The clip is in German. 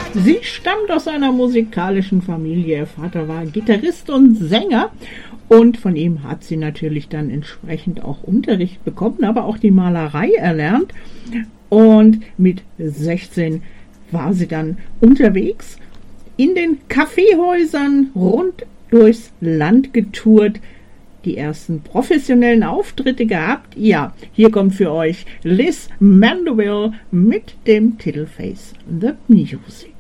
Sie stammt aus einer musikalischen Familie. Ihr Vater war Gitarrist und Sänger und von ihm hat sie natürlich dann entsprechend auch Unterricht bekommen, aber auch die Malerei erlernt. Und mit 16 war sie dann unterwegs in den Kaffeehäusern rund durchs Land getourt, die ersten professionellen Auftritte gehabt. Ja, hier kommt für euch Liz Mandeville mit dem Titel Face the Music.